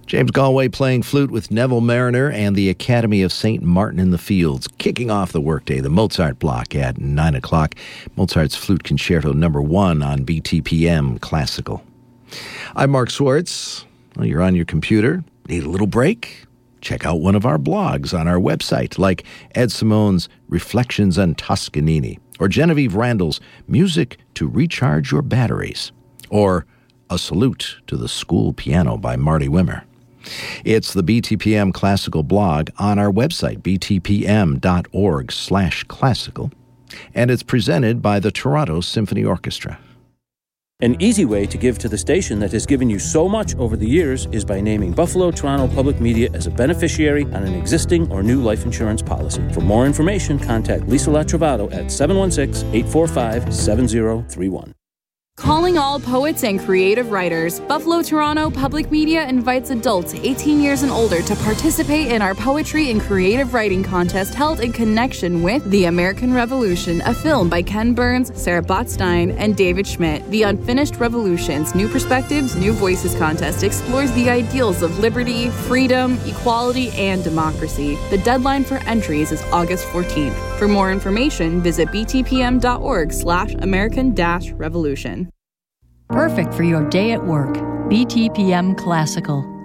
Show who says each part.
Speaker 1: James Galway playing flute with Neville Mariner and the Academy of St. Martin in the Fields, kicking off the workday, the Mozart block at 9 o'clock. Mozart's Flute Concerto No. 1 on BTPM Classical. I'm Mark Swartz. Well, you're on your computer. Need a little break? Check out one of our blogs on our website, like Ed Simone's Reflections on Toscanini, or Genevieve Randall's Music to Recharge Your Batteries, or A Salute to the School Piano by Marty Wimmer. It's the BTPM Classical blog on our website, btpm.org/classical, and it's presented by the Toronto Symphony Orchestra.
Speaker 2: An easy way to give to the station that has given you so much over the years is by naming Buffalo Toronto Public Media as a beneficiary on an existing or new life insurance policy. For more information, contact Lisa Latrovato at 716-845-7031.
Speaker 3: Calling all poets and creative writers, Buffalo Toronto Public Media invites adults 18 years and older to participate in our Poetry and Creative Writing Contest held in connection with The American Revolution, a film by Ken Burns, Sarah Botstein, and David Schmidt. The Unfinished Revolutions, New Perspectives, New Voices contest explores the ideals of liberty, freedom, equality, and democracy. The deadline for entries is August 14th. For more information, visit btpm.org/American-Revolution.
Speaker 4: Perfect for your day at work. BTPM Classical.